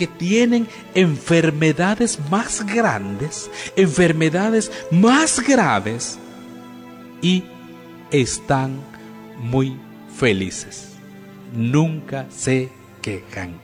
que tienen enfermedades más grandes, enfermedades más graves, y están muy felices. Nunca se quejan.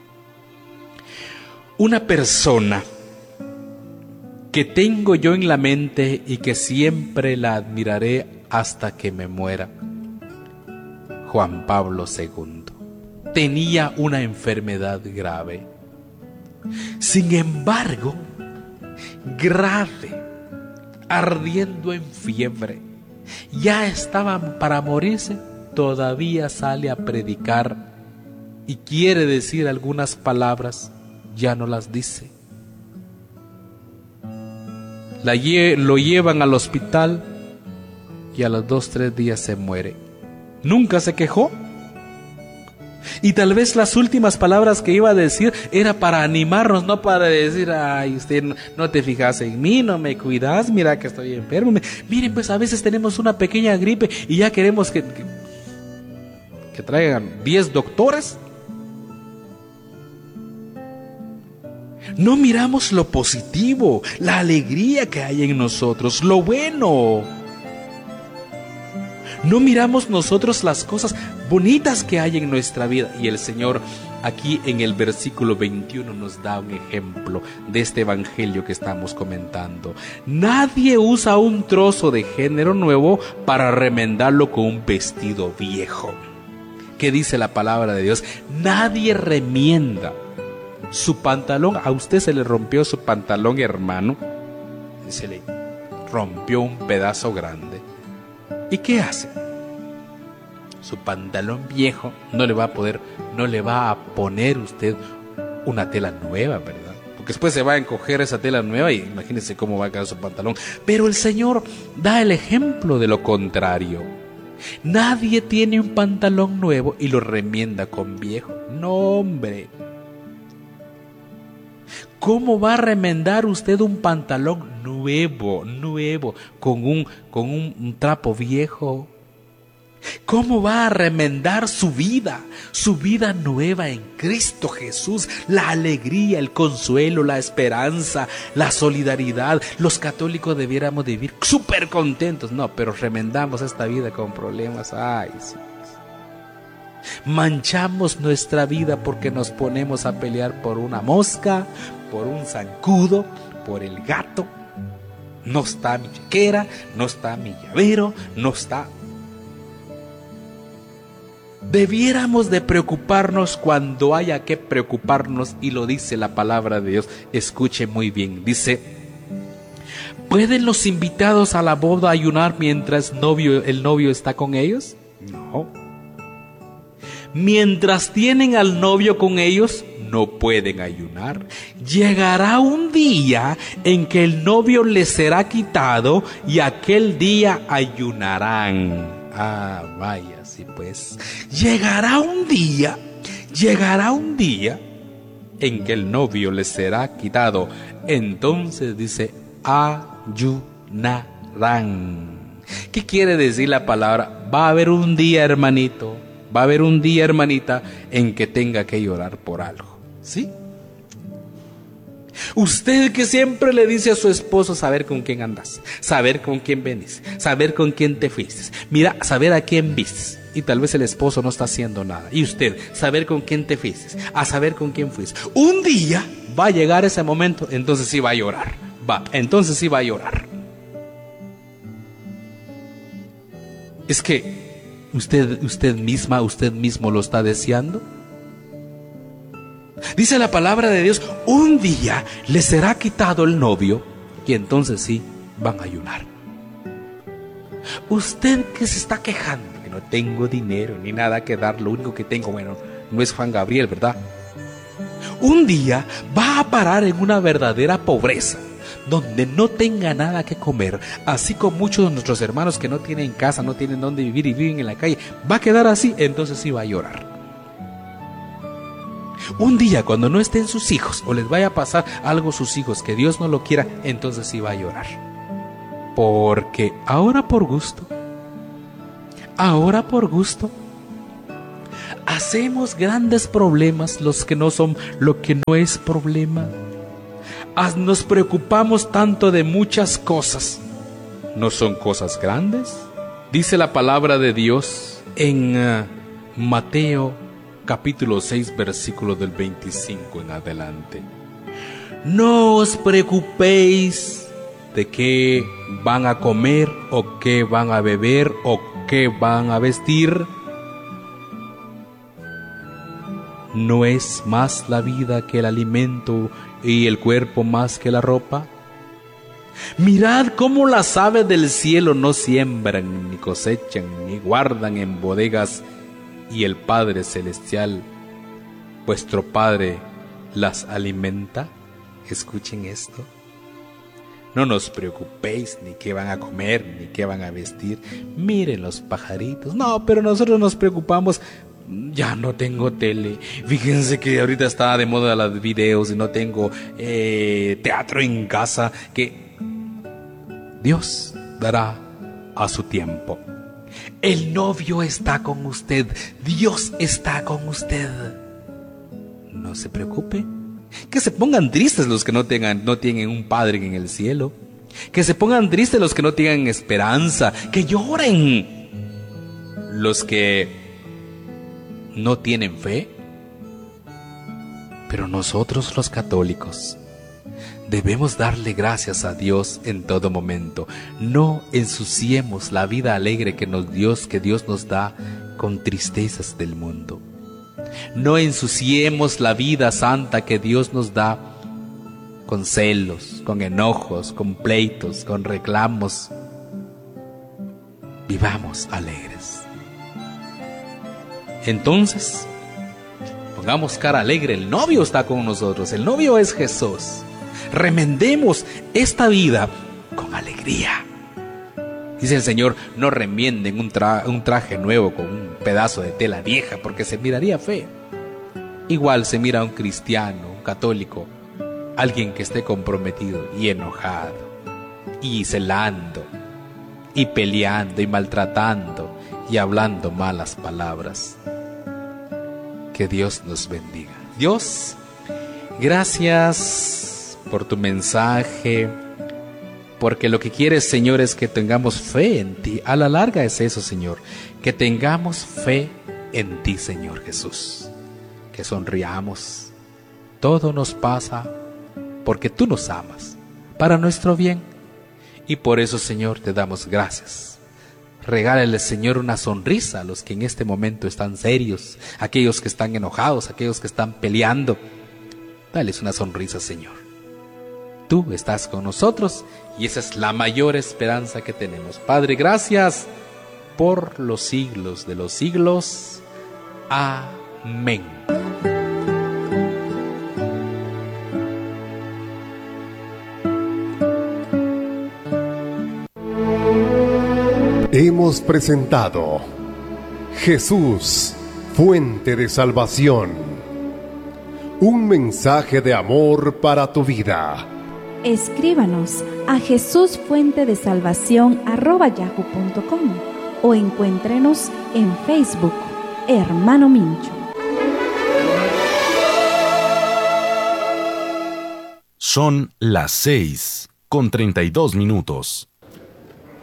Una persona que tengo yo en la mente y que siempre la admiraré hasta que me muera, Juan Pablo II. Tenía una enfermedad grave. Sin embargo, grave, ardiendo en fiebre, ya estaba para morirse, todavía sale a predicar y quiere decir algunas palabras, ya no las dice. Lo llevan al hospital y a los 2-3 días se muere. Nunca se quejó. Y tal vez las últimas palabras que iba a decir era para animarnos, no para decir: ay, usted no te fijas en mí, no me cuidas, mira que estoy enfermo. Miren, pues a veces tenemos una pequeña gripe y ya queremos que traigan 10 doctores. No miramos lo positivo, la alegría que hay en nosotros, lo bueno. No miramos nosotros las cosas bonitas que hay en nuestra vida. Y el Señor aquí en el versículo 21 nos da un ejemplo de este evangelio que estamos comentando. Nadie usa un trozo de género nuevo para remendarlo con un vestido viejo. ¿Qué dice la palabra de Dios? Nadie remienda su pantalón. A usted se le rompió su pantalón, hermano. Se le rompió un pedazo grande. ¿Y qué hace? Su pantalón viejo no le va a poner usted una tela nueva, ¿verdad? Porque después se va a encoger esa tela nueva y imagínense cómo va a quedar su pantalón. Pero el Señor da el ejemplo de lo contrario. Nadie tiene un pantalón nuevo y lo remienda con viejo. No, hombre. ¿Cómo va a remendar usted un pantalón nuevo con un trapo viejo? ¿Cómo va a remendar su vida nueva en Cristo Jesús? La alegría, el consuelo, la esperanza, la solidaridad. Los católicos debiéramos vivir súper contentos. No, pero remendamos esta vida con problemas. Ay, sí. Manchamos nuestra vida porque nos ponemos a pelear por una mosca, por un zancudo, por el gato. No está mi chequera, no está mi llavero, no está. Debiéramos de preocuparnos cuando haya que preocuparnos, y lo dice la palabra de Dios. Escuche muy bien, dice: ¿pueden los invitados a la boda ayunar mientras el novio está con ellos? No. Mientras tienen al novio con ellos, no pueden ayunar. Llegará un día en que el novio les será quitado y aquel día ayunarán. Ah, vaya, sí pues. Llegará un día en que el novio les será quitado. Entonces dice: ayunarán. ¿Qué quiere decir la palabra? Va a haber un día, hermanito. Va a haber un día, hermanita, en que tenga que llorar por algo. ¿Sí? Usted que siempre le dice a su esposo saber con quién andas, saber con quién venís, saber con quién te fuiste, mira, saber a quién vistes. Y tal vez el esposo no está haciendo nada. Y usted, saber con quién te fuiste, a saber con quién fuiste. Un día va a llegar ese momento, entonces sí va a llorar. Entonces sí va a llorar. Es que usted mismo lo está deseando. Dice la palabra de Dios: un día le será quitado el novio y entonces sí van a ayunar. Usted que se está quejando que no tengo dinero ni nada que dar, lo único que tengo, bueno, no es Juan Gabriel, ¿verdad? Un día va a parar en una verdadera pobreza, donde no tenga nada que comer, así como muchos de nuestros hermanos que no tienen casa, no tienen dónde vivir y viven en la calle. Va a quedar así, entonces sí va a llorar. Un día cuando no estén sus hijos o les vaya a pasar algo a sus hijos que Dios no lo quiera, entonces sí va a llorar. Porque ahora por gusto, Hacemos grandes problemas los que no son lo que no es problema. Nos preocupamos tanto de muchas cosas. ¿No son cosas grandes? Dice la palabra de Dios en Mateo capítulo 6, versículo del 25 en adelante. No os preocupéis de qué van a comer o qué van a beber o qué van a vestir. ¿No es más la vida que el alimento y el cuerpo más que la ropa? Mirad cómo las aves del cielo no siembran, ni cosechan, ni guardan en bodegas, y el Padre Celestial, vuestro Padre, las alimenta. Escuchen esto. No nos preocupéis ni qué van a comer, ni qué van a vestir. Miren los pajaritos. No, pero nosotros nos preocupamos. Ya no tengo tele. Fíjense que ahorita está de moda los videos y no tengo teatro en casa. Que Dios dará a su tiempo. El novio está con usted. Dios está con usted. No se preocupe. Que se pongan tristes los que no tienen un padre en el cielo. Que se pongan tristes los que no tienen esperanza. Que lloren los que no tienen fe. Pero nosotros los católicos debemos darle gracias a Dios en todo momento. No ensuciemos la vida alegre que Dios nos da con tristezas del mundo. No ensuciemos la vida santa que Dios nos da con celos, con enojos, con pleitos, con reclamos. Vivamos alegres. Entonces, pongamos cara alegre. El novio está con nosotros. El novio es Jesús. Remendemos esta vida con alegría. Dice el Señor, no remienden un traje nuevo con un pedazo de tela vieja, porque se miraría feo. Igual se mira a un cristiano, un católico, alguien que esté comprometido y enojado, y celando, y peleando, y maltratando, y hablando malas palabras. Que Dios nos bendiga. Dios, gracias por tu mensaje, porque lo que quieres, Señor, es que tengamos fe en ti. A la larga es eso, Señor, que tengamos fe en ti, Señor Jesús. Que sonriamos. Todo nos pasa porque tú nos amas, para nuestro bien. Y por eso, Señor, te damos gracias. Regálale, Señor, una sonrisa a los que en este momento están serios, aquellos que están enojados, aquellos que están peleando. Dales una sonrisa, Señor. Tú estás con nosotros y esa es la mayor esperanza que tenemos. Padre, gracias por los siglos de los siglos. Amén. Hemos presentado Jesús, fuente de salvación. Un mensaje de amor para tu vida. Escríbanos a jesusfuentedesalvacion@yahoo.com o encuéntrenos en Facebook, Hermano Mincho. Son las 6:32.